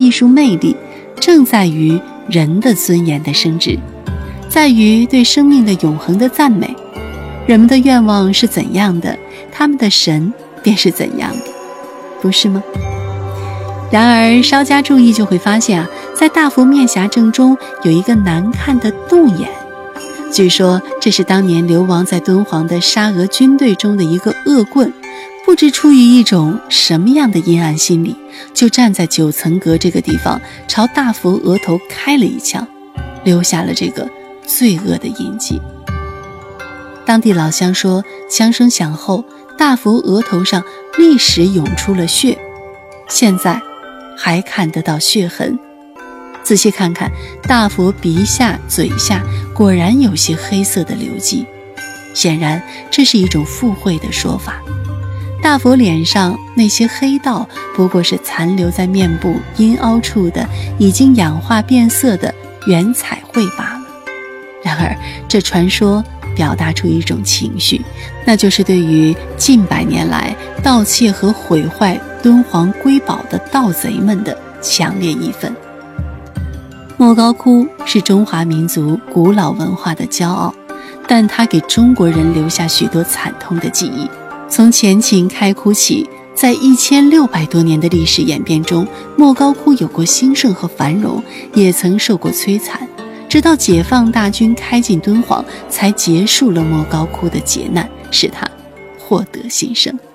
艺术魅力正在于人的尊严的升值，在于对生命的永恒的赞美。人们的愿望是怎样的，他们的神便是怎样的，不是吗？然而稍加注意就会发现在大佛面匣正中有一个难看的洞眼，据说这是当年流亡在敦煌的沙俄军队中的一个恶棍，不知出于一种什么样的阴暗心理，就站在9层阁这个地方，朝大佛额头开了一枪，留下了这个罪恶的印记。当地老乡说，枪声响后，大佛额头上立时涌出了血，现在还看得到血痕。仔细看看，大佛鼻下、嘴下果然有些黑色的流迹，显然这是一种附会的说法。大佛脸上那些黑道不过是残留在面部阴凹处的已经氧化变色的原彩绘罢了。然而这传说表达出一种情绪，那就是对于近100年来盗窃和毁坏敦煌瑰宝的盗贼们的强烈义愤。莫高窟是中华民族古老文化的骄傲，但它给中国人留下许多惨痛的记忆。从前秦开窟起，在1600多年的历史演变中，莫高窟有过兴盛和繁荣，也曾受过摧残，直到解放大军开进敦煌，才结束了莫高窟的劫难，使它获得新生。